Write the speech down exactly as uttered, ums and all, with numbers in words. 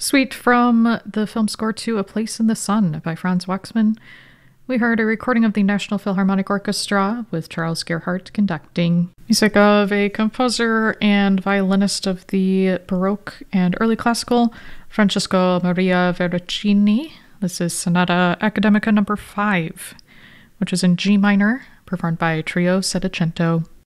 Suite from the film score to A Place in the Sun by Franz Waxman. We heard a recording of the National Philharmonic Orchestra with Charles Gerhardt conducting. Music of a composer and violinist of the Baroque and early classical, Francesco Maria Veracini. This is Sonata Academica number five, which is in G minor, performed by Trio Settecento.